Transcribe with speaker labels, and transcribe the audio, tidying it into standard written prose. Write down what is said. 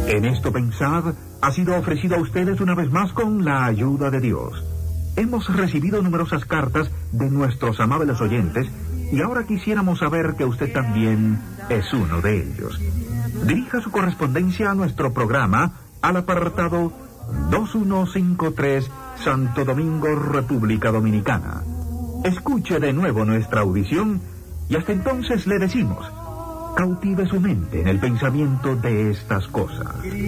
Speaker 1: En esto pensad ha sido ofrecido a ustedes una vez más con la ayuda de Dios. Hemos recibido numerosas cartas de nuestros amables oyentes y ahora quisiéramos saber que usted también es uno de ellos. Dirija su correspondencia a nuestro programa al apartado 2153, Santo Domingo, República Dominicana. Escuche de nuevo nuestra audición y hasta entonces le decimos, cautive su mente en el pensamiento de estas cosas.